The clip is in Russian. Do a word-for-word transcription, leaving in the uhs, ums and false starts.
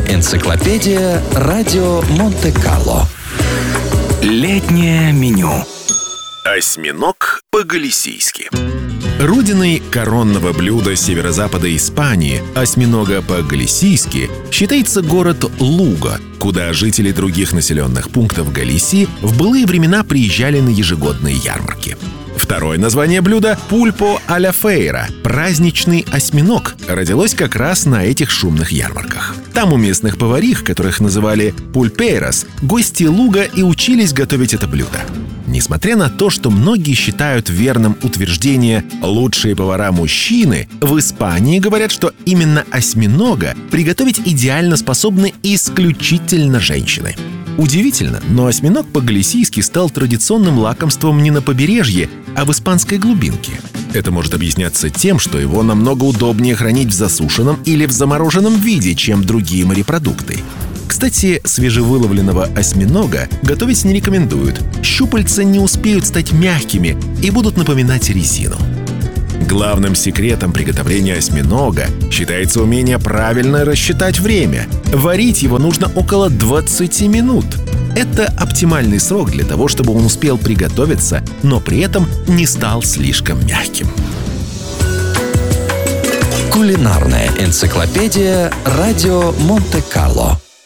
энциклопедия «Радио Монте-Карло». Летнее меню. Осьминог по-галисийски. Родиной коронного блюда северо-запада Испании, осьминога по-галисийски, считается город Луго, куда жители других населенных пунктов Галисии в былые времена приезжали на ежегодные ярмарки. Второе название блюда – пульпо а-ля фейра – праздничный осьминог, родилось как раз на этих шумных ярмарках. Там у местных поварих, которых называли пульпейрос, гости Луго и учились готовить это блюдо. Несмотря на то, что многие считают верным утверждение «лучшие повара мужчины», в Испании говорят, что именно осьминога приготовить идеально способны исключительно женщины. Удивительно, но осьминог по-галисийски стал традиционным лакомством не на побережье, а в испанской глубинке. Это может объясняться тем, что его намного удобнее хранить в засушенном или в замороженном виде, чем другие морепродукты. Кстати, свежевыловленного осьминога готовить не рекомендуют. Щупальца не успеют стать мягкими и будут напоминать резину. Главным секретом приготовления осьминога считается умение правильно рассчитать время. Варить его нужно около двадцати минут. Это оптимальный срок для того, чтобы он успел приготовиться, но при этом не стал слишком мягким. Кулинарная энциклопедия «Радио Монте-Карло».